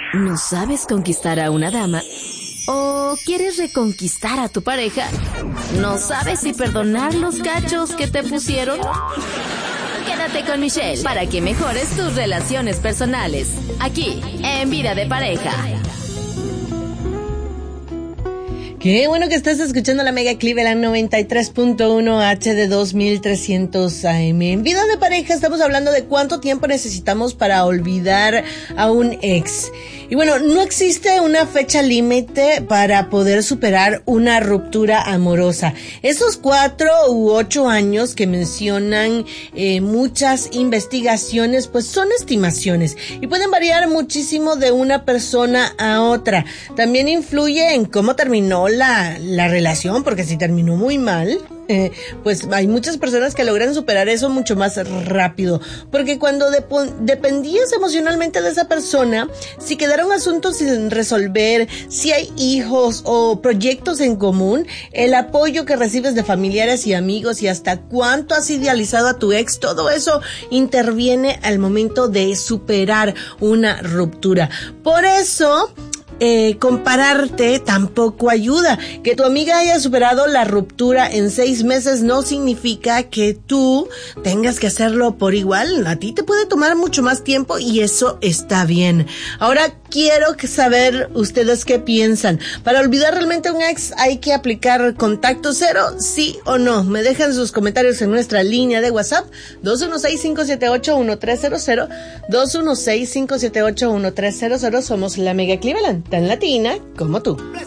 ¿No sabes conquistar a una dama? ¿O quieres reconquistar a tu pareja? ¿No sabes si perdonar los cachos que te pusieron? Quédate con Michelle para que mejores tus relaciones personales. Aquí, en Vida de Pareja. Qué bueno que estás escuchando la Mega Cleveland 93.1 HD 2300 AM. En Vida de Pareja estamos hablando de cuánto tiempo necesitamos para olvidar a un ex. Y bueno, no existe una fecha límite para poder superar una ruptura amorosa. Esos 4 u 8 años que mencionan muchas investigaciones, pues son estimaciones y pueden variar muchísimo de una persona a otra. También influye en cómo terminó la relación, porque si terminó muy mal, pues hay muchas personas que logran superar eso mucho más rápido, porque cuando dependías emocionalmente de esa persona, si quedaron asuntos sin resolver, si hay hijos o proyectos en común, el apoyo que recibes de familiares y amigos y hasta cuánto has idealizado a tu ex, todo eso interviene al momento de superar una ruptura. Por eso compararte tampoco ayuda. Que tu amiga haya superado la ruptura en 6 meses no significa que tú tengas que hacerlo por igual. A ti te puede tomar mucho más tiempo y eso está bien. Ahora quiero saber ustedes qué piensan. ¿Para olvidar realmente a un ex hay que aplicar contacto cero? ¿Sí o no? Me dejan sus comentarios en nuestra línea de WhatsApp 216-578-1300 216-578-1300. Somos la Mega Cleveland, tan latina como tú.